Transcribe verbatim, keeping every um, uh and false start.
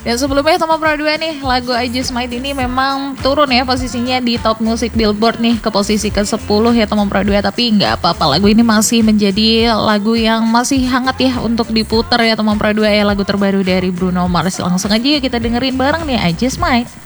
Dan sebelumnya Toma Pradua nih, lagu I Just Might ini memang turun ya posisinya di top musik Billboard nih ke posisi ke sepuluh ya Toma Pradua. Tapi nggak apa-apa, lagu ini masih menjadi lagu yang masih hangat ya untuk diputar ya Toma Pradua ya, lagu terbaru dari Bruno Mars. Langsung aja yuk kita dengerin bareng nih I Just Might.